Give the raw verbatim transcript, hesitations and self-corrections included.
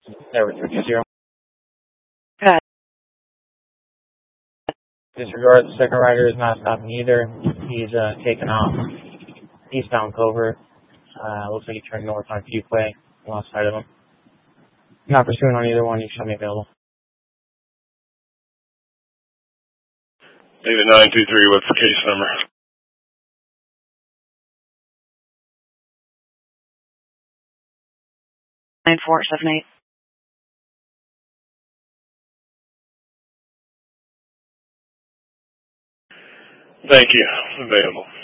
There we go. Zero. Got Disregard, the second rider is not stopping either. He's uh, taken off eastbound Covert. Uh, looks like he turned north on Fuquay. Lost sight of him. Not pursuing on either one. You should be available. David nine two three, what's the case number? nine four seven eight. Thank you. Available.